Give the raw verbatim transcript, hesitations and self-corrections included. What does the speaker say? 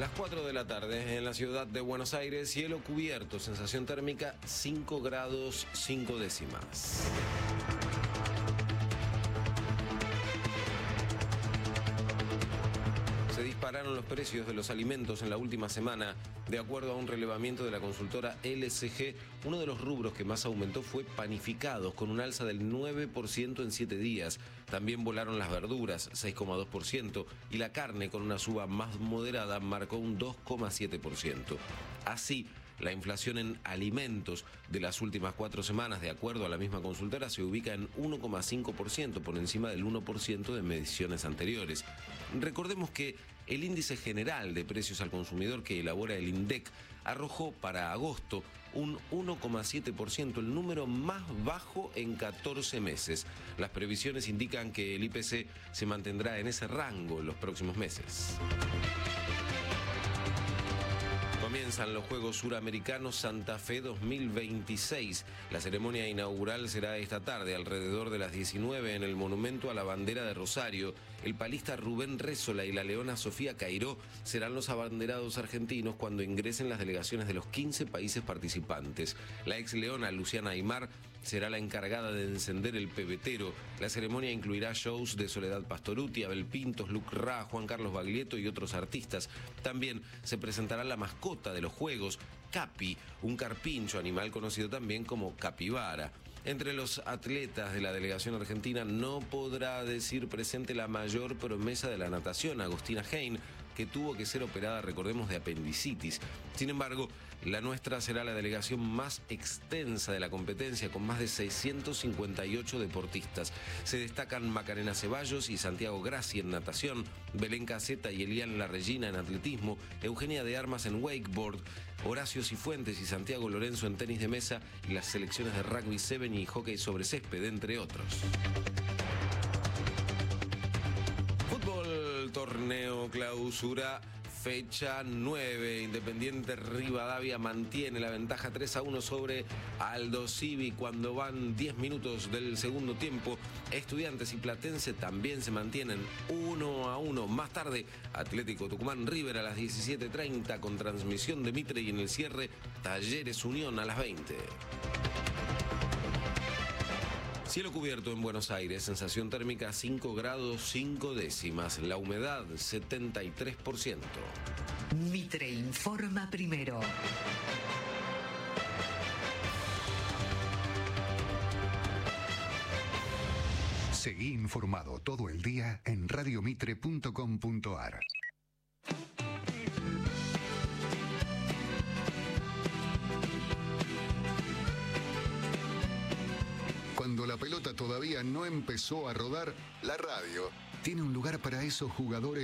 Las cuatro de la tarde en la ciudad de Buenos Aires, cielo cubierto, sensación térmica cinco grados cinco décimas. Se dispararon los precios de los alimentos en la última semana. De acuerdo a un relevamiento de la consultora L C G, uno de los rubros que más aumentó fue panificados, con un alza del nueve por ciento en siete días. También volaron las verduras, seis coma dos por ciento, y la carne, con una suba más moderada, marcó un dos coma siete por ciento. Así, la inflación en alimentos de las últimas cuatro semanas, de acuerdo a la misma consultora, se ubica en uno coma cinco por ciento, por encima del uno por ciento de mediciones anteriores. Recordemos que el índice general de precios al consumidor que elabora el INDEC arrojó para agosto un uno coma siete por ciento, el número más bajo en catorce meses. Las previsiones indican que el I P C se mantendrá en ese rango en los próximos meses. Comienzan los Juegos Suramericanos Santa Fe dos mil veintiséis. La ceremonia inaugural será esta tarde, alrededor de las diecinueve, en el Monumento a la Bandera de Rosario. El palista Rubén Rézola y la leona Sofía Cairó serán los abanderados argentinos cuando ingresen las delegaciones de los quince países participantes. La ex leona Luciana Aymar será la encargada de encender el pebetero. La ceremonia incluirá shows de Soledad Pastorutti, Abel Pintos, Luc Ra, Juan Carlos Baglietto y otros artistas. También se presentará la mascota de los Juegos, Capi, un carpincho, animal conocido también como capibara. Entre los atletas de la delegación argentina no podrá decir presente la mayor promesa de la natación, Agostina Hein, que tuvo que ser operada, recordemos, de apendicitis. Sin embargo, la nuestra será la delegación más extensa de la competencia, con más de seiscientos cincuenta y ocho deportistas. Se destacan Macarena Ceballos y Santiago Grassi en natación, Belén Caseta y Elian La Regina en atletismo, Eugenia de Armas en wakeboard, Horacio Cifuentes y Santiago Lorenzo en tenis de mesa, y las selecciones de rugby siete y hockey sobre césped, entre otros. Fútbol, torneo clausura, fecha nueve. Independiente Rivadavia mantiene la ventaja tres a uno sobre Aldo Civi cuando van diez minutos del segundo tiempo. Estudiantes y Platense también se mantienen uno a uno. Más tarde, Atlético Tucumán River a las diecisiete treinta con transmisión de Mitre, y en el cierre, Talleres Unión a las veinte. Cielo cubierto en Buenos Aires, sensación térmica cinco grados cinco décimas, la humedad setenta y tres por ciento. Mitre informa primero. Seguí informado todo el día en radio mitre punto com punto ar. Cuando la pelota todavía no empezó a rodar, la radio tiene un lugar para esos jugadores